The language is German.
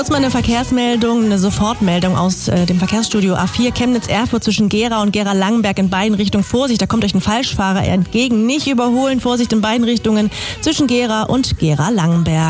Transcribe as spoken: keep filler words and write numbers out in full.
Kurz mal eine Verkehrsmeldung, eine Sofortmeldung aus äh, dem Verkehrsstudio A vier Chemnitz-Erfurt zwischen Gera und Gera-Langenberg in beiden Richtungen. Vorsicht, da kommt euch ein Falschfahrer entgegen. Nicht überholen, Vorsicht in beiden Richtungen zwischen Gera und Gera-Langenberg.